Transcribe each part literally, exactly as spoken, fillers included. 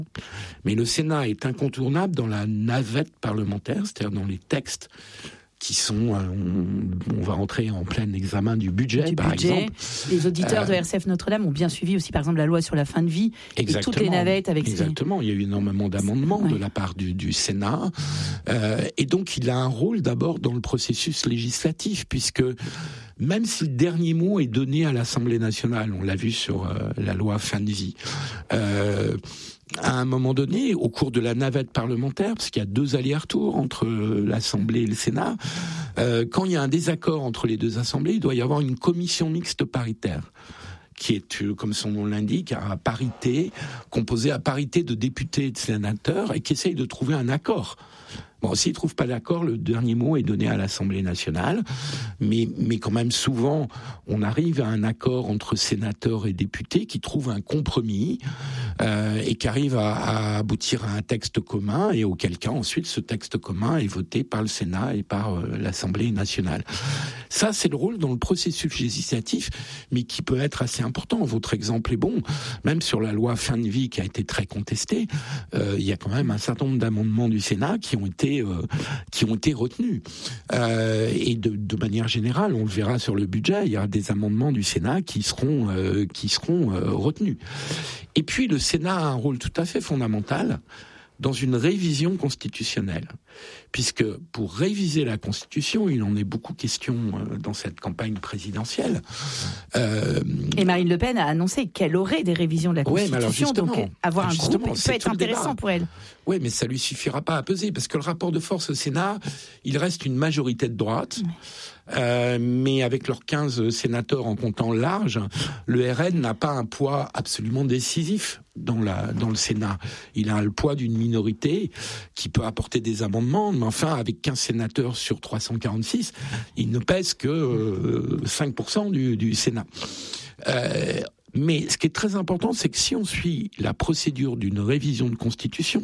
Mais le Sénat est incontournable dans la navette parlementaire, c'est-à-dire dans les textes qui sont, euh, on, on va entrer en plein examen du budget, du par budget. exemple. Les auditeurs euh, de R C F Notre-Dame ont bien suivi aussi, par exemple, la loi sur la fin de vie et toutes les navettes avec Exactement. Ces... Il y a eu énormément d'amendements ouais. de la part du, du Sénat. Euh, et donc, il a un rôle d'abord dans le processus législatif, puisque même si le dernier mot est donné à l'Assemblée nationale, on l'a vu sur euh, la loi fin de vie, euh, à un moment donné, au cours de la navette parlementaire, parce qu'il y a deux allers-retours entre l'Assemblée et le Sénat, euh, quand il y a un désaccord entre les deux assemblées, il doit y avoir une commission mixte paritaire, qui est, comme son nom l'indique, à parité, composée à parité de députés et de sénateurs, et qui essaye de trouver un accord. Bon, s'ils ne trouvent pas d'accord, le dernier mot est donné à l'Assemblée nationale, mais, mais quand même souvent, on arrive à un accord entre sénateurs et députés qui trouve un compromis euh, et qui arrive à, à aboutir à un texte commun, et auquel cas, ensuite, ce texte commun est voté par le Sénat et par euh, l'Assemblée nationale. Ça, c'est le rôle dans le processus législatif, mais qui peut être assez important. Votre exemple est bon. Même sur la loi fin de vie, qui a été très contestée, euh, il y a quand même un certain nombre d'amendements du Sénat qui ont été Euh, qui ont été retenus. Euh, et de, de manière générale, on le verra sur le budget, il y a des amendements du Sénat qui seront, euh, qui seront euh, retenus. Et puis le Sénat a un rôle tout à fait fondamental dans une révision constitutionnelle. Puisque pour réviser la Constitution, il en est beaucoup question dans cette campagne présidentielle. Euh... Et Marine Le Pen a annoncé qu'elle aurait des révisions de la Constitution, ouais, donc avoir un groupe peut être intéressant pour elle. Oui, mais ça lui suffira pas à peser, parce que le rapport de force au Sénat, il reste une majorité de droite. Oui. Euh, mais avec leurs quinze sénateurs en comptant large, le R N n'a pas un poids absolument décisif dans, la, dans le Sénat. Il a le poids d'une minorité qui peut apporter des amendements, mais enfin, avec quinze sénateurs sur trois cent quarante-six, il ne pèse que euh, cinq pour cent du, du Sénat. Euh, mais ce qui est très important, c'est que si on suit la procédure d'une révision de Constitution,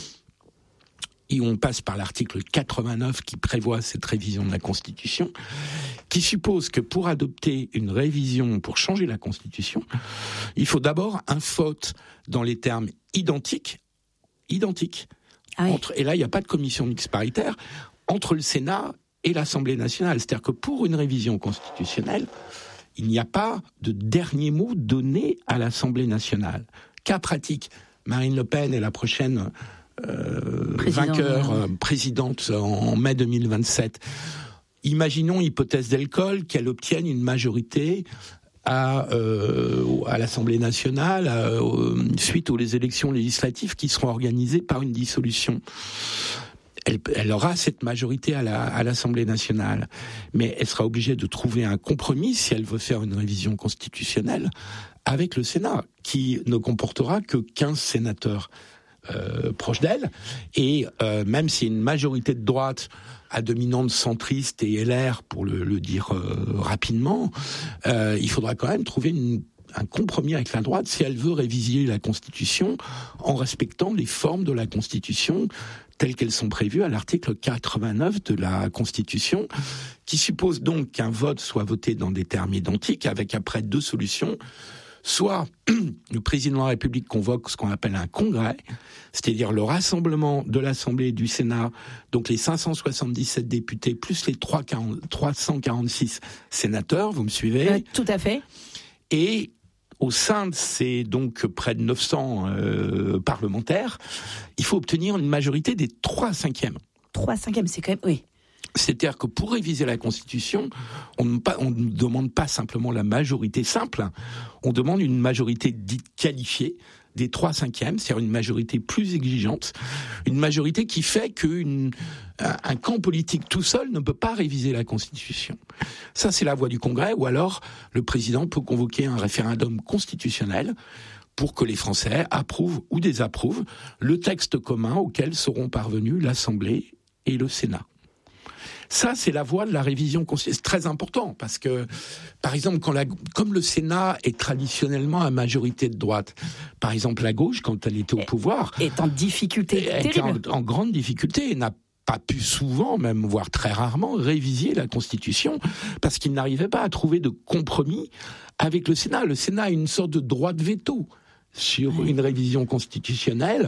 et on passe par l'article quatre-vingt-neuf qui prévoit cette révision de la Constitution, qui suppose que pour adopter une révision, pour changer la Constitution, il faut d'abord un vote dans les termes identiques, identiques, ah oui. entre, et là il n'y a pas de commission mixte paritaire, entre le Sénat et l'Assemblée nationale. C'est-à-dire que pour une révision constitutionnelle, il n'y a pas de dernier mot donné à l'Assemblée nationale. Cas pratique, Marine Le Pen est la prochaine Euh, vainqueur, euh, présidente en, en mai deux mille vingt-sept. Imaginons, hypothèse d'Elcoll, qu'elle obtienne une majorité à, euh, à l'Assemblée nationale à, euh, suite aux élections législatives qui seront organisées par une dissolution. Elle, elle aura cette majorité à, la, à l'Assemblée nationale, mais elle sera obligée de trouver un compromis si elle veut faire une révision constitutionnelle avec le Sénat, qui ne comportera que quinze sénateurs. Euh, proche d'elle, et euh, même si une majorité de droite à dominante centriste et L R, pour le, le dire euh, rapidement, euh, il faudra quand même trouver une, un compromis avec la droite si elle veut réviser la Constitution en respectant les formes de la Constitution telles qu'elles sont prévues à l'article quatre-vingt-neuf de la Constitution, qui suppose donc qu'un vote soit voté dans des termes identiques, avec après deux solutions. Soit le président de la République convoque ce qu'on appelle un congrès, c'est-à-dire le rassemblement de l'Assemblée et du Sénat, donc les cinq cent soixante-dix-sept députés plus les trois cent quarante-six sénateurs, vous me suivez ? euh, Tout à fait. Et au sein de ces donc près de neuf cents euh, parlementaires, il faut obtenir une majorité des trois cinquièmes. trois cinquièmes, c'est quand même... Oui. C'est-à-dire que pour réviser la Constitution, on ne, pas, on ne demande pas simplement la majorité simple, on demande une majorité dite qualifiée des trois cinquièmes, c'est-à-dire une majorité plus exigeante, une majorité qui fait qu'un un camp politique tout seul ne peut pas réviser la Constitution. Ça, c'est la voie du Congrès, ou alors le président peut convoquer un référendum constitutionnel pour que les Français approuvent ou désapprouvent le texte commun auquel seront parvenus l'Assemblée et le Sénat. Ça, c'est la voie de la révision constitutionnelle. C'est très important parce que, par exemple, quand la, comme le Sénat est traditionnellement à majorité de droite, par exemple, la gauche, quand elle était au pouvoir, est en difficulté était en, en grande difficulté et n'a pas pu souvent, même voire très rarement, réviser la Constitution parce qu'il n'arrivait pas à trouver de compromis avec le Sénat. Le Sénat a une sorte de droit de veto. sur une révision constitutionnelle